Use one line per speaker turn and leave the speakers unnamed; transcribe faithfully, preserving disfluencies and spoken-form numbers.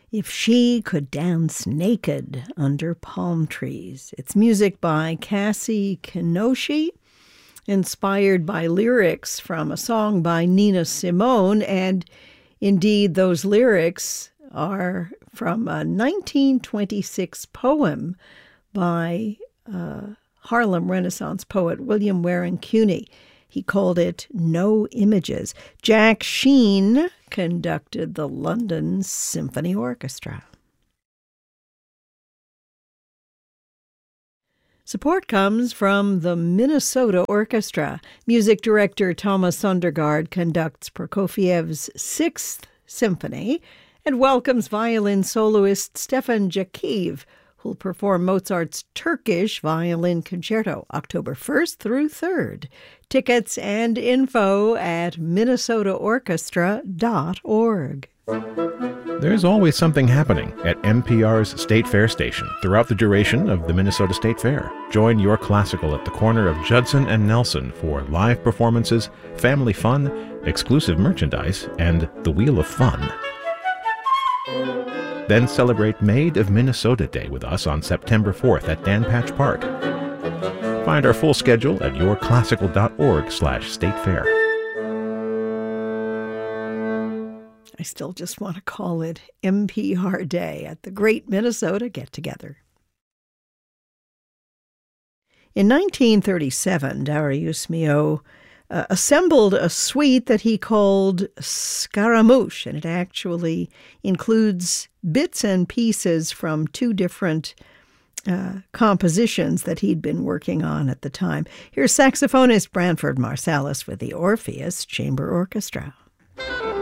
If She Could Dance Naked Under Palm Trees. It's music by Cassie Kinoshi, inspired by lyrics from a song by Nina Simone, and indeed those lyrics are from a nineteen twenty-six poem by uh, Harlem Renaissance poet William Warren Cuny. He called it No Images. Jack Sheen conducted the London Symphony Orchestra. Support comes from the Minnesota Orchestra. Music director Thomas Sundergaard conducts Prokofiev's Sixth Symphony and welcomes violin soloist Stefan Jakiv, who'll perform Mozart's Turkish Violin Concerto October first through third. Tickets and info at minnesota orchestra dot org.
There's always something happening at N P R's State Fair station throughout the duration of the Minnesota State Fair. Join your classical at the corner of Judson and Nelson for live performances, family fun, exclusive merchandise, and the Wheel of Fun. Then celebrate Maid of Minnesota Day with us on September fourth at Dan Patch Park. Find our full schedule at your classical dot org slash state fair.
I still just want to call it M P R Day at the Great Minnesota Get-Together. In nineteen thirty-seven, Darius Milhaud uh, assembled a suite that he called Scaramouche, and it actually includes bits and pieces from two different uh, compositions that he'd been working on at the time. Here's saxophonist Branford Marsalis with the Orpheus Chamber Orchestra.